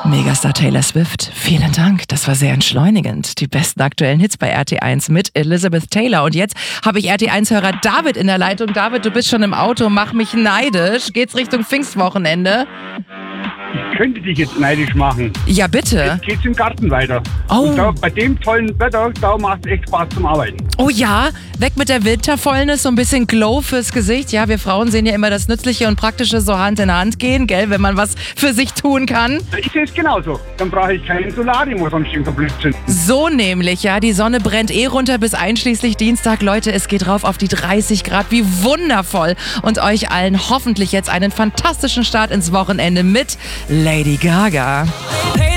Megastar Taylor Swift, vielen Dank, das war sehr entschleunigend. Die besten aktuellen Hits bei RT1 mit Elizabeth Taylor. Und jetzt habe ich RT1-Hörer David in der Leitung. David, du bist schon im Auto, mach mich neidisch. Geht's Richtung Pfingstwochenende? Ich könnte dich jetzt neidisch machen. Ja, bitte. Jetzt geht's im Garten weiter. Oh. Und da, bei dem tollen Wetter, da macht es echt Spaß zum Arbeiten. Oh ja, weg mit der Winterfäulnis, so ein bisschen Glow fürs Gesicht. Ja, wir Frauen sehen ja immer das Nützliche und Praktische so Hand in Hand gehen, gell, wenn man was für sich tun kann. Ich sehe es genauso. Dann brauche ich keinen Solarium oder sonst irgendein Blödsinn. So nämlich, ja, die Sonne brennt runter bis einschließlich Dienstag. Leute, es geht rauf auf die 30 Grad, wie wundervoll. Und euch allen hoffentlich jetzt einen fantastischen Start ins Wochenende mit Lady Gaga.